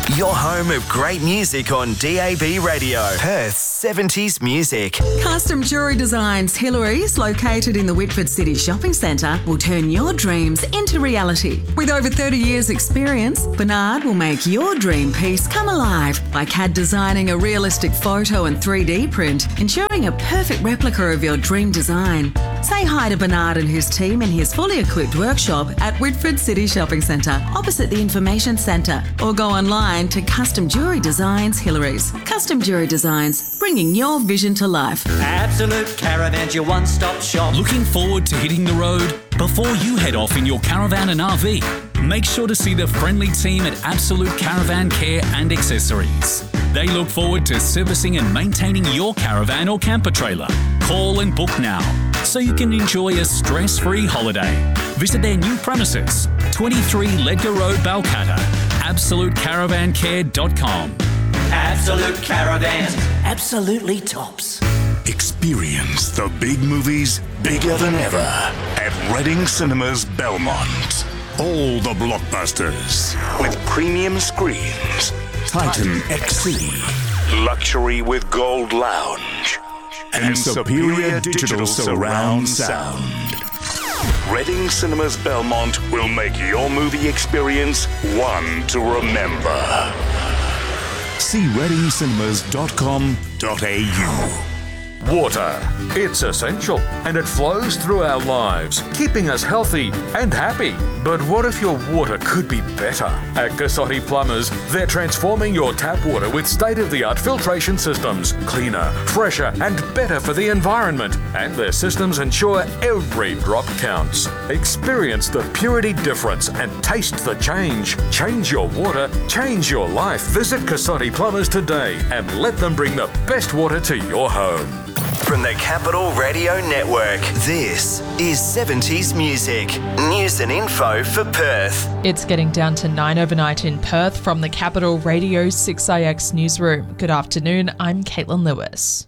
Your home of great music on DAB Radio. Perth's 70s music. Custom Jewellery Designs Hillary's, located in the Whitford City Shopping Centre, will turn your dreams into reality. With over 30 years' experience, Bernard will make your dream piece come alive by CAD designing a realistic photo and 3D print, ensuring a perfect replica of your dream design. Say hi to Bernard and his team in his fully equipped workshop at Whitford City Shopping Centre, opposite the Information Centre, or go online to Custom Jewellery Designs Hillary's. Custom Jewellery Designs, bringing your vision to life. Absolute Caravan's your one-stop shop. Looking forward to hitting the road? Before you head off in your caravan and RV, make sure to see the friendly team at Absolute Caravan Care and Accessories. They look forward to servicing and maintaining your caravan or camper trailer. Call and book now so you can enjoy a stress-free holiday. Visit their new premises, 23 Ledgar Road, Balcatta. AbsoluteCaravanCare.com. Absolute Caravans. Absolutely tops. Experience the big movies bigger than ever at Reading Cinemas Belmont. All the blockbusters with premium screens, Titan XC, luxury with Gold Lounge, and superior digital surround sound. Reading Cinemas Belmont will make your movie experience one to remember. See readingcinemas.com.au. Water. It's essential and it flows through our lives, keeping us healthy and happy. But what if your water could be better? At Cassotti Plumbers, they're transforming your tap water with state-of-the-art filtration systems, cleaner, fresher and better for the environment. And their systems ensure every drop counts. Experience the purity difference and taste the change. Change your water, change your life. Visit Cassotti Plumbers today and let them bring the best water to your home. From the Capital Radio Network, this is 70s Music. News and info for Perth. It's getting down to 9 overnight in Perth from the Capital Radio 6IX newsroom. Good afternoon, I'm Caitlin Lewis.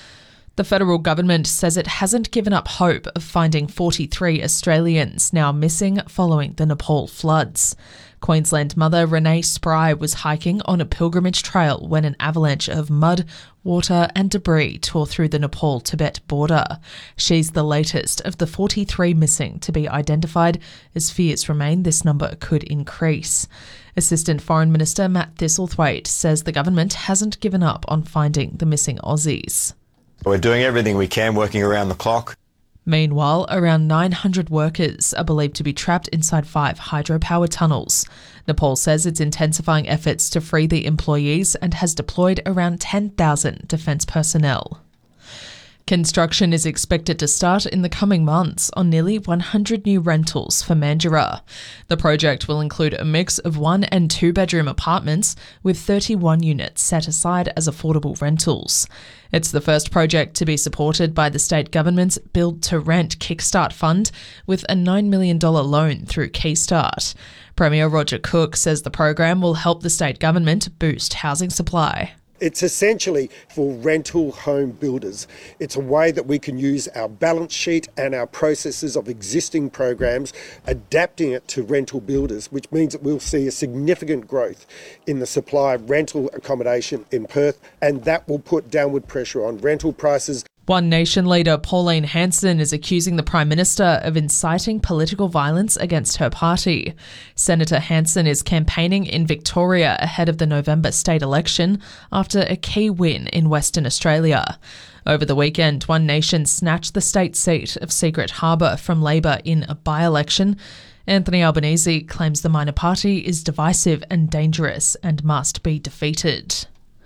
The federal government says it hasn't given up hope of finding 43 Australians now missing following the Nepal floods. Queensland mother Renee Spry was hiking on a pilgrimage trail when an avalanche of mud, water and debris tore through the Nepal-Tibet border. She's the latest of the 43 missing to be identified, as fears remain this number could increase. Assistant Foreign Minister Matt Thistlethwaite says the government hasn't given up on finding the missing Aussies. We're doing everything we can, working around the clock. Meanwhile, around 900 workers are believed to be trapped inside 5 hydropower tunnels. Nepal says it's intensifying efforts to free the employees and has deployed around 10,000 defence personnel. Construction is expected to start in the coming months on nearly 100 new rentals for Mandurah. The project will include a mix of 1- and 2-bedroom apartments with 31 units set aside as affordable rentals. It's the first project to be supported by the state government's Build to Rent Kickstart Fund with a $9 million loan through Keystart. Premier Roger Cook says the program will help the state government boost housing supply. It's essentially for rental home builders. It's a way that we can use our balance sheet and our processes of existing programs, adapting it to rental builders, which means that we'll see a significant growth in the supply of rental accommodation in Perth, and that will put downward pressure on rental prices. One Nation leader Pauline Hanson is accusing the Prime Minister of inciting political violence against her party. Senator Hanson is campaigning in Victoria ahead of the November state election after a key win in Western Australia. Over the weekend, One Nation snatched the state seat of Secret Harbour from Labor in a by-election. Anthony Albanese claims the minor party is divisive and dangerous and must be defeated.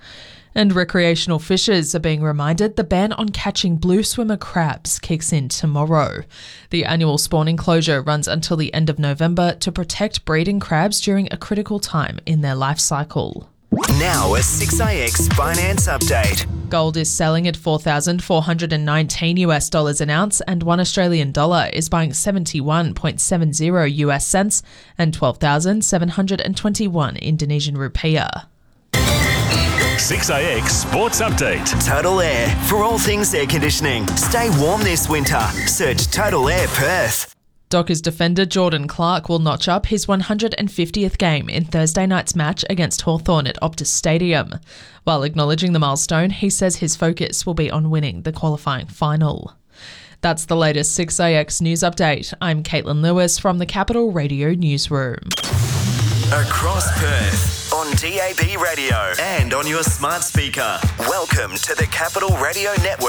And recreational fishers are being reminded the ban on catching blue swimmer crabs kicks in tomorrow. The annual spawning closure runs until the end of November to protect breeding crabs during a critical time in their life cycle. Now a 6IX finance update. Gold is selling at $4,419 an ounce, and $1 Australian dollar is buying 71.70 US cents and 12,721 Indonesian rupiah. 6IX Sports Update. Total Air. For all things air conditioning, stay warm this winter. Search Total Air Perth. Dockers defender Jordan Clark will notch up his 150th game in Thursday night's match against Hawthorn at Optus Stadium. While acknowledging the milestone, he says his focus will be on winning the qualifying final. That's the latest 6AX news update. I'm Caitlin Lewis from the Capital Radio Newsroom. Across Perth, on DAB radio and on your smart speaker. Welcome to the Capital Radio Network.